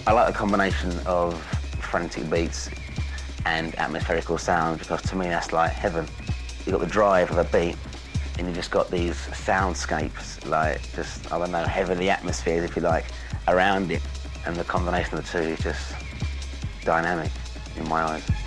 I like the combination of frantic beats and atmospherical sound because to me that's like heaven. You've got the drive of a beat and you've just got these soundscapes, like just, I don't know, heavenly atmospheres, if you like, around it. And the combination of the two is just dynamic in my eyes.